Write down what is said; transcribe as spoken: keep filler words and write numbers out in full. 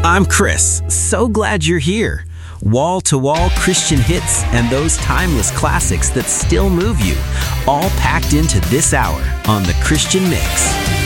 I'm Chris. So glad you're here. Wall-to-wall Christian hits and those timeless classics that still move you, all packed into this hour on The Christian Mix.